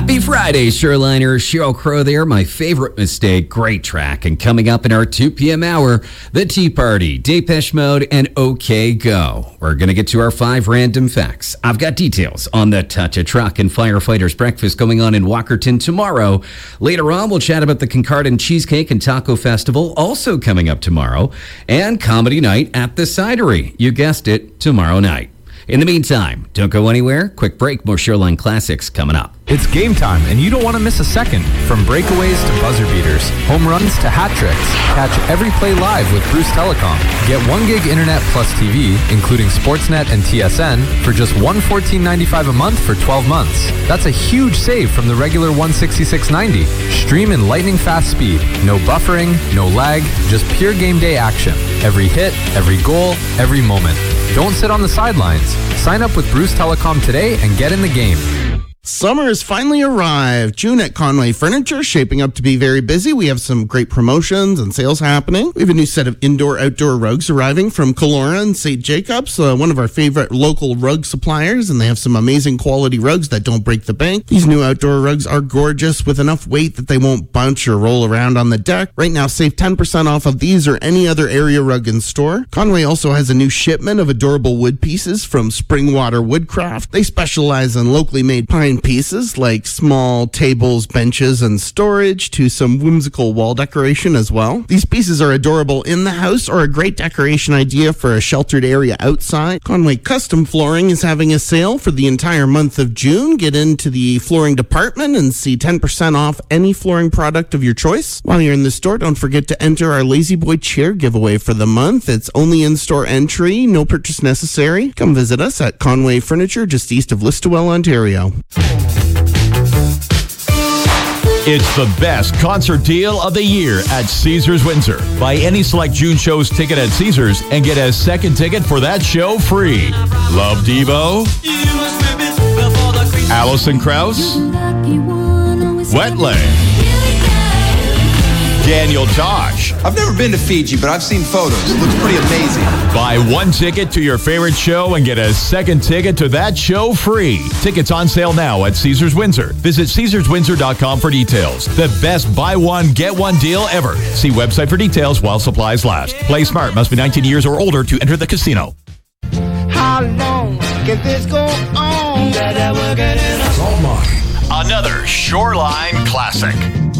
Happy Friday, Shoreliner. Sheryl Crow there. My favorite mistake. Great track. And coming up in our 2 p.m. hour, The Tea Party, Depeche Mode, and OK Go. We're going to get to our 5 random facts. I've got details on the Touch a Truck and Firefighters Breakfast going on in Walkerton tomorrow. Later on, we'll chat about the Concarden Cheesecake and Taco Festival, also coming up tomorrow, and Comedy Night at the Cidery. You guessed it, tomorrow night. In the meantime, don't go anywhere. Quick break, more Shoreline Classics coming up. It's game time, and you don't want to miss a second. From breakaways to buzzer beaters, home runs to hat tricks, catch every play live with Bruce Telecom. Get 1 gig internet plus TV, including Sportsnet and TSN, for just $114.95 a month for 12 months. That's a huge save from the regular $166.90. Stream in lightning fast speed. No buffering, no lag, just pure game day action. Every hit, every goal, every moment. Don't sit on the sidelines. Sign up with Bruce Telecom today and get in the game. Summer has finally arrived. June at Conway Furniture, shaping up to be very busy. We have some great promotions and sales happening. We have a new set of indoor-outdoor rugs arriving from Kelowna and St. Jacobs, one of our favorite local rug suppliers, and they have some amazing quality rugs that don't break the bank. These new outdoor rugs are gorgeous with enough weight that they won't bunch or roll around on the deck. Right now, save 10% off of these or any other area rug in store. Conway also has a new shipment of adorable wood pieces from Springwater Woodcraft. They specialize in locally made pine pieces like small tables, benches, and storage to some whimsical wall decoration as well. These pieces are adorable in the house or a great decoration idea for a sheltered area outside. Conway Custom Flooring is having a sale for the entire month of June. Get into the flooring department and see 10% off any flooring product of your choice. While you're in the store, don't forget to enter our Lazy Boy chair giveaway for the month. It's only in-store entry, no purchase necessary. Come visit us at Conway Furniture, just east of Listowel, Ontario. It's the best concert deal of the year at Caesars Windsor. Buy any select June show's ticket at Caesars and get a second ticket for that show free. Love Devo? Alison Krauss? Wetland? Daniel Tosh? I've never been to Fiji, but I've seen photos. It looks pretty amazing. Buy one ticket to your favorite show and get a second ticket to that show free. Tickets on sale now at Caesars Windsor. Visit CaesarsWindsor.com for details. The best buy one, get one deal ever. See website for details while supplies last. Play smart. Must be 19 years or older to enter the casino. How long can this go on? Another Shoreline Classic.